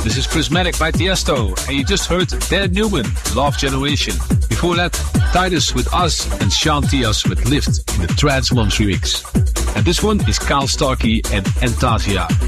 This is Prismatic by Tiesto, and you just heard Dan Newman, Love Generation. Before that, Titus with Us and Sean Tias with Lift in the Trance Moms remix. And this one is Kyle Starkey and Entasia.